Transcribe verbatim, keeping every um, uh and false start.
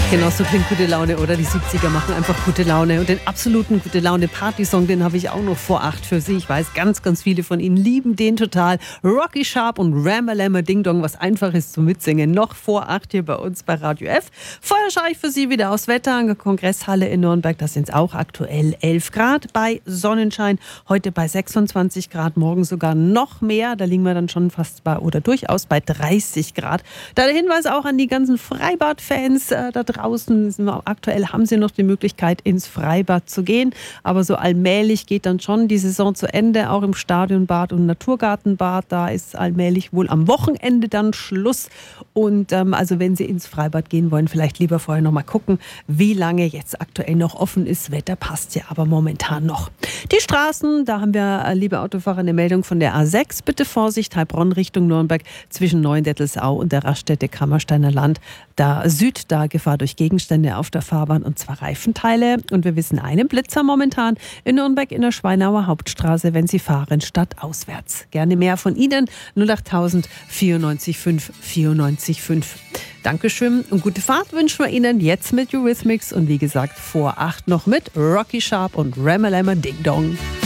Genau, so klingt gute Laune, oder? Die siebziger machen einfach gute Laune. Und den absoluten gute Laune Partysong, den habe ich auch noch vor acht für Sie. Ich weiß, ganz, ganz viele von Ihnen lieben den total. Rocky Sharp und Rama-Lama Ding Dong, was einfach ist zum Mitsingen. Noch vor acht hier bei uns bei Radio F. Vorher schaue ich für Sie wieder aufs Wetter an der Kongresshalle in Nürnberg. Da sind es auch aktuell elf Grad bei Sonnenschein. Heute bei sechsundzwanzig Grad, morgen sogar noch mehr. Da liegen wir dann schon fast bei oder durchaus bei dreißig Grad. Da der Hinweis auch an die ganzen Freibad-Fans äh, da draußen. Aktuell haben sie noch die Möglichkeit, ins Freibad zu gehen. Aber so allmählich geht dann schon die Saison zu Ende. Auch im Stadionbad und Naturgartenbad. Da ist allmählich wohl am Wochenende dann Schluss. Und ähm, also wenn Sie ins Freibad gehen wollen, vielleicht lieber vorher noch mal gucken, wie lange jetzt aktuell noch offen ist. Wetter passt ja aber momentan noch. Die Straßen, da haben wir, äh, liebe Autofahrer, eine Meldung von der A sechs. Bitte Vorsicht, Heilbronn Richtung Nürnberg zwischen Neuendettelsau und der Raststätte Kammersteiner Land. Da Süd, da Gefahr durch Gegenstände auf der Fahrbahn und zwar Reifenteile. Und wir wissen einen Blitzer momentan in Nürnberg in der Schweinauer Hauptstraße, wenn Sie fahren, statt auswärts. Gerne mehr von Ihnen. null acht tausend vierundneunzig fünf vierundneunzig fünf. Dankeschön und gute Fahrt wünschen wir Ihnen jetzt mit Eurythmics und wie gesagt vor acht noch mit Rocky Sharp und Rama-Lama Ding Dong.